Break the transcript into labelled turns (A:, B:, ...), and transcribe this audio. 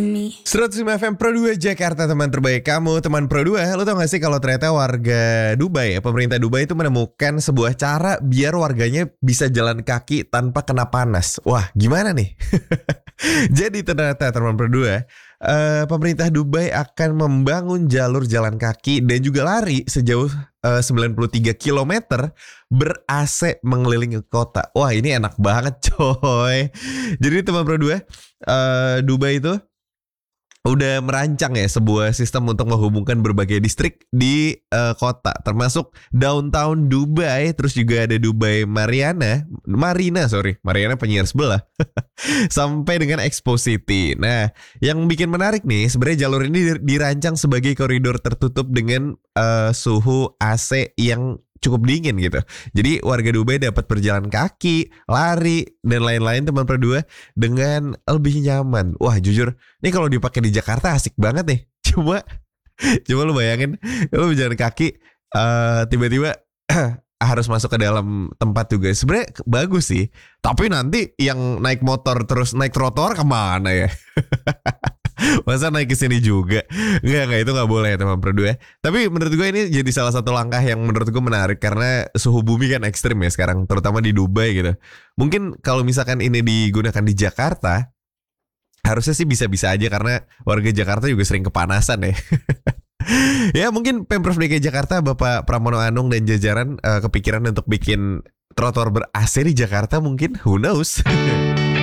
A: 105 FM Pro 2 Jakarta, teman terbaik kamu, teman Pro 2. Lo tau gak sih kalau ternyata warga Dubai ya, pemerintah Dubai itu menemukan sebuah cara biar warganya bisa jalan kaki tanpa kena panas. Wah, gimana nih? Jadi ternyata teman Pro 2, pemerintah Dubai akan membangun jalur jalan kaki dan juga lari sejauh 93 km ber-AC mengelilingi kota. Wah, ini enak banget coy. Jadi teman Pro 2, Dubai itu udah merancang ya sebuah sistem untuk menghubungkan berbagai distrik di kota, termasuk downtown Dubai, terus juga ada Dubai Marina penyiar sebelah, sampai dengan Expo City. Nah, yang bikin menarik nih, sebenarnya jalur ini dirancang sebagai koridor tertutup dengan suhu AC yang cukup dingin gitu. Jadi warga Dubai dapat berjalan kaki, lari, dan lain-lain teman berdua dengan lebih nyaman. Wah, jujur, ini kalau dipakai di Jakarta asik banget nih. Cuma lu bayangin, lu berjalan kaki, tiba-tiba harus masuk ke dalam tempat juga. Sebenarnya bagus sih. Tapi nanti yang naik motor terus naik trotoar kemana ya? Masa naik ke sini juga? Enggak, itu gak boleh teman berdua. Tapi menurut gue ini jadi salah satu langkah yang menurut gue menarik, karena suhu bumi kan ekstrim ya sekarang, terutama di Dubai gitu. Mungkin kalau misalkan ini digunakan di Jakarta, harusnya sih bisa-bisa aja, karena warga Jakarta juga sering kepanasan ya. Ya mungkin Pemprov DKI Jakarta Bapak Pramono Anung dan jajaran kepikiran untuk bikin trotoar ber-AC di Jakarta mungkin, who knows.